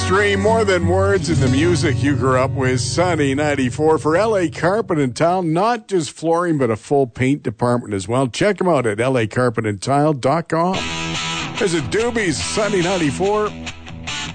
Extreme, more than words in the music you grew up with. Sunny 94 for LA Carpet and Tile. Not just flooring, but a full paint department as well. Check them out at lacarpetandtile.com. Visit Doobies, Sunny 94.